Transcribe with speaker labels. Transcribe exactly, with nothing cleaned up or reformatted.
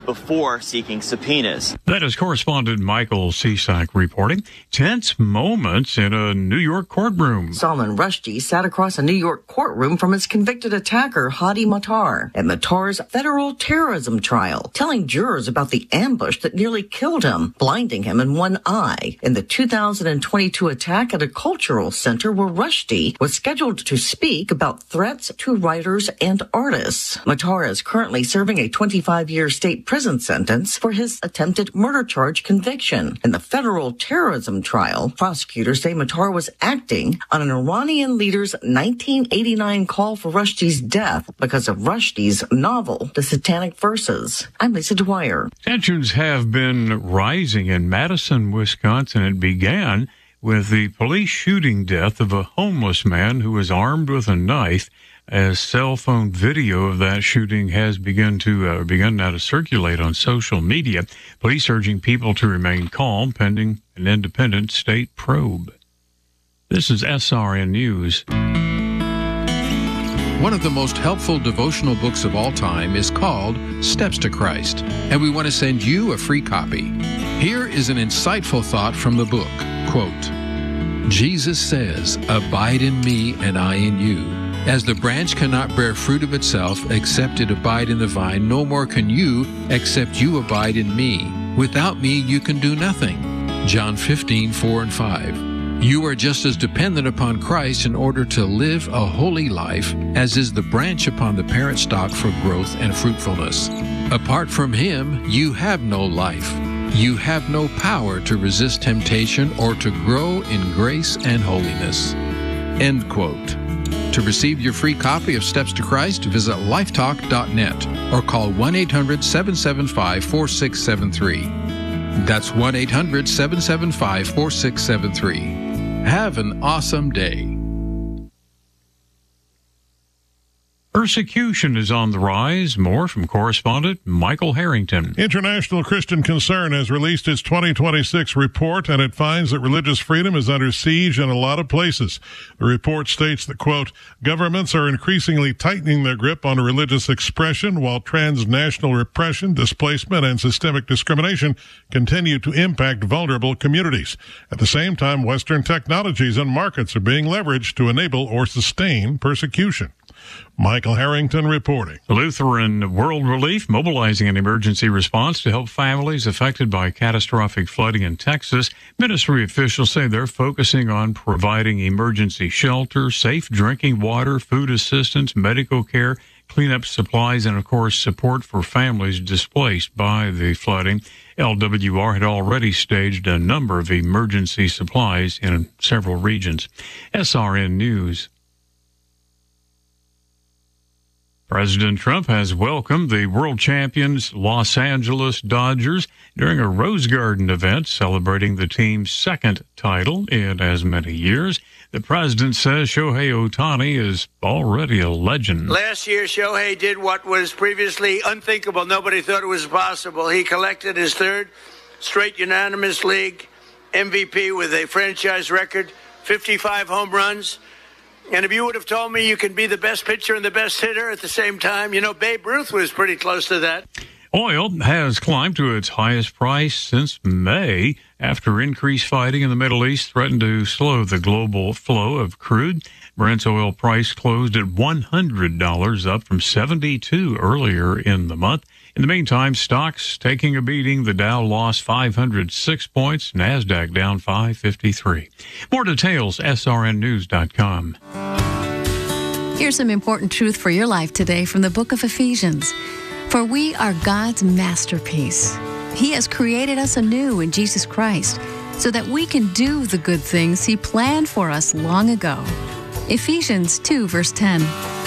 Speaker 1: before seeking subpoenas.
Speaker 2: That is correspondent Michael Cisak reporting. Tense moments in a New York courtroom.
Speaker 3: Salman Rushdie sat across a New York courtroom from his convicted attacker, Hadi Matar, at Matar's federal terrorism trial, telling jurors about the ambush that nearly killed him, blinding him in one eye in the two thousand twenty-two attack at a cultural center where Rushdie was scheduled to speak about threats to writers and artists. Matar is currently serving a twenty-five-year state prison sentence for his attempted murder charge conviction. In the federal terrorism trial, prosecutors say Matar was acting on an Iranian leader's nineteen eighty-nine call for Rushdie's death because of Rushdie's novel, The Satanic Verses. I'm Lisa Dwyer.
Speaker 2: Tensions have been rising in Madison, Wisconsin. It began with the police shooting death of a homeless man who was armed with a knife, as cell phone video of that shooting has begun to uh, begun now to circulate on social media. Police urging people to remain calm pending an independent state probe. This is S R N News.
Speaker 4: One of the most helpful devotional books of all time is called Steps to Christ, and we want to send you a free copy. Here is an insightful thought from the book. Quote, Jesus says, "Abide in me and I in you. As the branch cannot bear fruit of itself except it abide in the vine, no more can you except you abide in me. Without me you can do nothing." John fifteen, four and five. You are just as dependent upon Christ in order to live a holy life as is the branch upon the parent stock for growth and fruitfulness. Apart from Him, you have no life. You have no power to resist temptation or to grow in grace and holiness. End quote. To receive your free copy of Steps to Christ, visit lifetalk dot net or call one eight hundred, seven seven five, four six seven three. That's one eight hundred, seven seven five, four six seven three. Have an awesome day.
Speaker 2: Persecution is on the rise. More from correspondent Michael Harrington.
Speaker 5: International Christian Concern has released its twenty twenty-six report, and it finds that religious freedom is under siege in a lot of places. The report states that, quote, governments are increasingly tightening their grip on religious expression while transnational repression, displacement, and systemic discrimination continue to impact vulnerable communities. At the same time, Western technologies and markets are being leveraged to enable or sustain persecution. Michael Harrington reporting.
Speaker 2: Lutheran World Relief mobilizing an emergency response to help families affected by catastrophic flooding in Texas. Ministry officials say they're focusing on providing emergency shelter, safe drinking water, food assistance, medical care, cleanup supplies, and, of course, support for families displaced by the flooding. L W R had already staged a number of emergency supplies in several regions. S R N News. President Trump has welcomed the world champions Los Angeles Dodgers during a Rose Garden event celebrating the team's second title in as many years. The president says Shohei Ohtani is already a legend.
Speaker 6: Last year, Shohei did what was previously unthinkable. Nobody thought it was possible. He collected his third straight unanimous league M V P with a franchise record, fifty-five home runs. And if you would have told me you can be the best pitcher and the best hitter at the same time, you know, Babe Ruth was pretty close to that.
Speaker 2: Oil has climbed to its highest price since May after increased fighting in the Middle East threatened to slow the global flow of crude. Brent's oil price closed at one hundred dollars, up from seventy-two dollars earlier in the month. In the meantime, stocks taking a beating. The Dow lost five hundred six points, NASDAQ down five fifty-three. More details, S R N news dot com.
Speaker 7: Here's some important truth for your life today from the book of Ephesians. For we are God's masterpiece. He has created us anew in Jesus Christ so that we can do the good things He planned for us long ago. Ephesians two, verse ten.